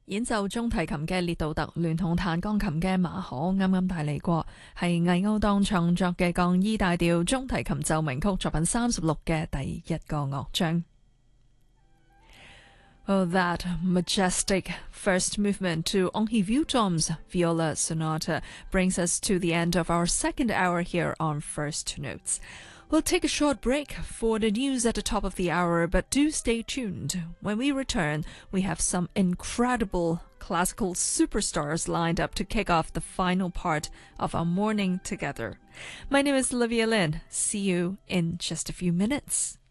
演奏中提琴嘅列杜特聯同彈鋼琴嘅馬可啱啱帶嚟過，係魏歐當創作嘅降 E 大調中提琴奏鳴曲作品36嘅第一個樂章。Oh, that majestic first movement to Henri Vieuxtemps' Viola Sonata brings us to the end of our second hour here on First Notes. We'll take a short break for the news at the top of the hour, but do stay tuned. When we return, we have some incredible classical superstars lined up to kick off the final part of our morning together. My name is Olivia Lin. See you in just a few minutes.